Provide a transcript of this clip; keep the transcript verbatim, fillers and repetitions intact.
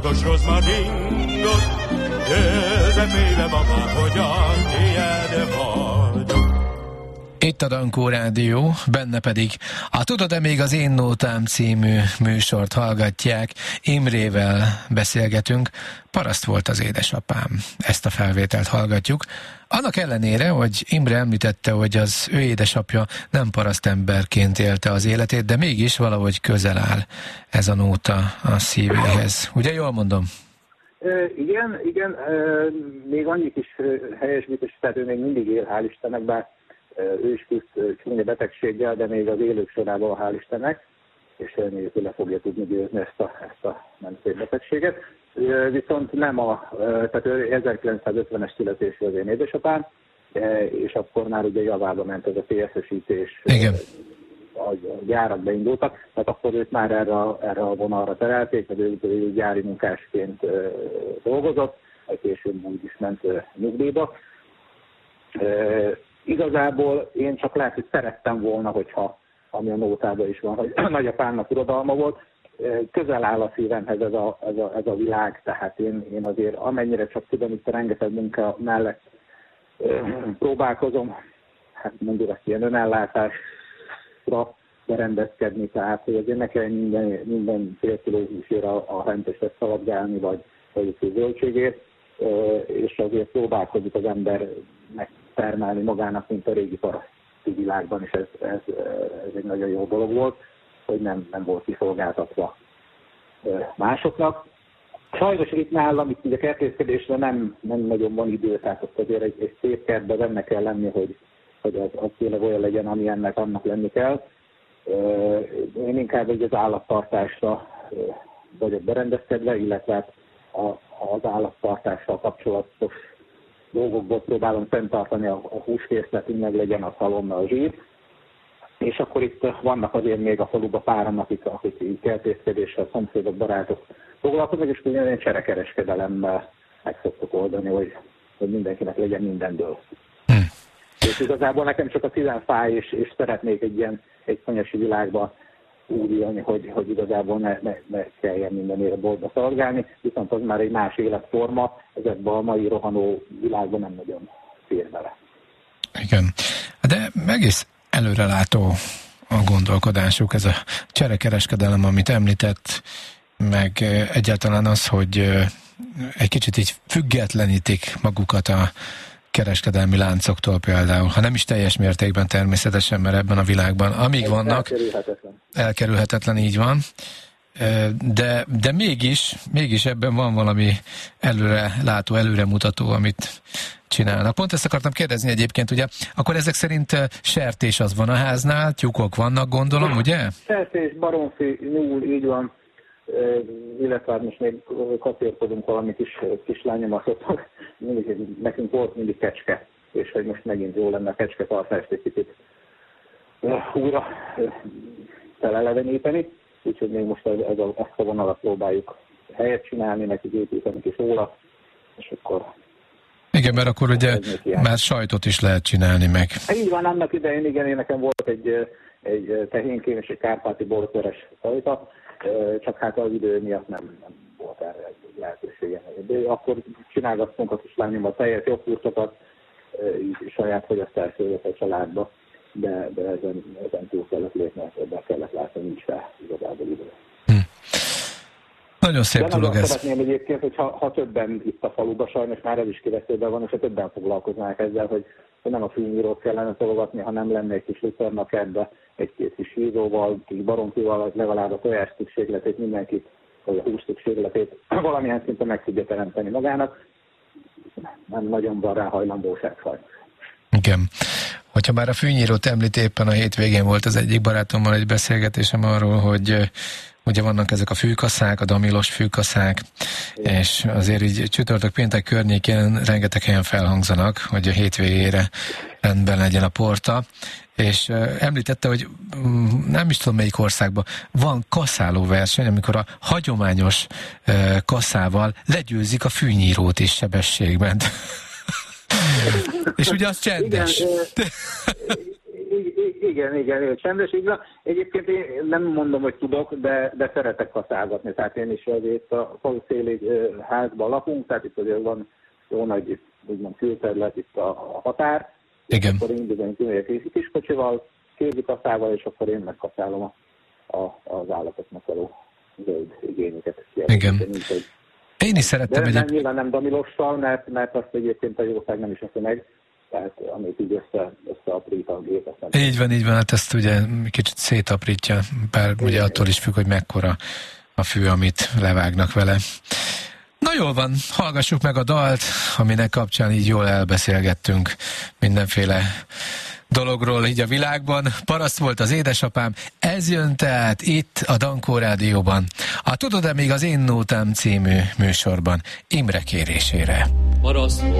Rozmaringot, közepébe babám, hogyan tiéd vagyok. Itt a Dankó Rádió, benne pedig a Tudod-e még az Én Nótám című műsort hallgatják. Imrével beszélgetünk, paraszt volt az édesapám. Ezt a felvételt hallgatjuk. Annak ellenére, hogy Imre említette, hogy az ő édesapja nem parasztemberként élte az életét, de mégis valahogy közel áll ez a nóta a szívéhez. Ugye jól mondom? Uh, igen, igen. Uh, még annyit is uh, helyesbítés, tehát ő még mindig él, hál' Istennek, bár ő is küzd csúnya betegséggel, de még az élők sorában, hál' Istennek, és még le fogja tudni győzni ezt a, ezt a nem szép betegséget. Viszont nem a, tehát ő ezerkilencszázötvenes születésű az én édesapám, és akkor már ugye javába ment ez a té es-esítés, a gyárak beindultak, tehát akkor őt már erre, erre a vonalra terelték, tehát ő, ő gyári munkásként dolgozott, később úgy is ment nyugdíjba. Igazából én csak lehet, hogy szerettem volna, hogyha, ami a nótában is van, hogy nagyapámnak uradalma volt, közel áll a szívemhez ez a, ez a, ez a világ, tehát én, én azért amennyire csak tudom, itt a rengeteg munka mellett próbálkozom, hát mondjuk ezt ilyen önellátásra berendezkedni, tehát hogy azért ne kell minden, minden fél kiló húsért a, a hentestet szaladgálni, vagy, vagy a zöldségért, és azért próbálkozik az ember megtermelni magának, mint a régi paraszti világban, és ez, ez, ez egy nagyon jó dolog volt, hogy nem, nem volt kiszolgáltatva másoknak. Sajnos itt nálam, itt ugye kertészkedésre nem, nem nagyon van idő, tehát ott azért egy, egy szép kertben benne kell lenni, hogy, hogy az, az tényleg olyan legyen, ami ennek annak lenni kell. Én inkább egy az állattartásra vagyok berendezkedve, illetve a, az állattartással kapcsolatos dolgokból próbálom fenntartani a, a húskészletünk, meg legyen a szalonna, a zsír. És akkor itt vannak azért még a faluba páran, akik, akik így kertészkedéssel, szomszédok, barátok foglalkoznak, és ugyanilyen cserekereskedelemmel meg szoktuk oldani, hogy, hogy mindenkinek legyen mindendől. Hm. És igazából nekem csak a szívem fáj, és, és szeretnék egy ilyen egy konyasi világba úgy élni, hogy, hogy igazából ne, ne, ne kelljen mindenére boltba szaladgálni, viszont az már egy más életforma, ezekben a mai rohanó világban nem nagyon fér bele. Igen, de egész előrelátó a gondolkodásuk, ez a cserekereskedelem, amit említett, meg egyáltalán az, hogy egy kicsit így függetlenítik magukat a kereskedelmi láncoktól például, ha nem is teljes mértékben természetesen, mert ebben a világban, amíg vannak, elkerülhetetlen, elkerülhetetlen így van, de, de mégis, mégis ebben van valami előre látó, előremutató, amit csinálnak. Pont ezt akartam kérdezni egyébként, ugye, akkor ezek szerint sertés az van a háznál, tyúkok vannak, gondolom, ugye? Sertés, baromfi, nyúl, így van, illetve most még kacérkodunk valami kis kislányomat, mindig, nekünk volt mindig kecske, és hogy most megint jó lenne a kecsketartást egy kicsit újra feleleveníteni, úgyhogy még most ez, ez a, ezt a vonalat próbáljuk helyet csinálni, nekik építeni kis óra, és akkor... Igen, mert akkor ugye már sajtot is lehet csinálni meg. Így van, annak idején, igen, én nekem volt egy, egy tehénkém és egy kárpáti bortveres sajta, csak hát az idő miatt nem, nem volt erre egy lehetősége. De akkor csinálgattunk a kislányommal teljes joghurtokat, saját fogyasztásról a családba, de, de ezen, ezen túl kellett lépni, ebben kellett látni, nincs rá igazából idő. Hm. Nagyon szép de dolog ez. Szeretném egyébként, hogy ha, ha többen itt a faluban, sajnos már ez is kivetőben van, és ha többen foglalkoznák ezzel, hogy, hogy nem a fűnyírót kellene tologatni, hanem lenne egy kis lucernak ebbe, egy-két kis hízóval, kis baromfival, legalább a tojás szükségletét mindenkit, vagy a hús szükségletét valamilyen szinten meg tudja teremteni magának. Nem nagyon van rá hajlandóság sajnos. Igen. Hogyha már a fűnyírót említ, éppen a hétvégén volt az egyik barátommal egy beszélgetésem arról, hogy ugye vannak ezek a fűkaszák, a damilos fűkaszák, igen. És azért így csütörtök péntek környékén rengeteg helyen felhangzanak, hogy a hétvégére rendben legyen a porta, és uh, említette, hogy um, nem is tudom melyik országban van kaszáló verseny, amikor a hagyományos uh, kaszával legyőzik a fűnyírót is sebességben. És ugye az csendes. Igen, Igen, igen, csendes, így van. Egyébként én nem mondom, hogy tudok, de, de szeretek kaszálgatni. Tehát én is azért a falu széli házban lakunk, tehát itt azért van jó nagy, úgymond külterület itt a határ. Igen. Akkor én bizony kimegyek kiskocsival, kézikaszával, és akkor én megkaszálom a, a, az állatoknak való zöld igényeket. Igen. Én is szerettem de egyéb... nem, nyilván nem damilossal, mert, mert azt egyébként a jószág nem is eszi meg, tehát amit így össze, összeaprít a gép. Így van, így van, hát ezt ugye kicsit szétaprítja, bár ugye igen, attól is függ, hogy mekkora a fű, amit levágnak vele. Na jól van, hallgassuk meg a dalt, aminek kapcsán így jól elbeszélgettünk mindenféle dologról így a világban. Paraszt volt az édesapám, ez jön tehát itt a Dankó Rádióban. A Tudod-e még az Én Nótám című műsorban Imre kérésére. Paraszt volt